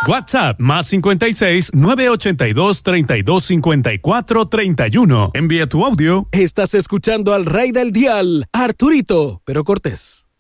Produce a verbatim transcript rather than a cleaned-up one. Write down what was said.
WhatsApp más cincuenta y seis, nueve ochenta y dos, treinta y dos cincuenta y cuatro, treinta y uno. Envía tu audio. Estás escuchando al rey del dial, Arturito, pero Cortés.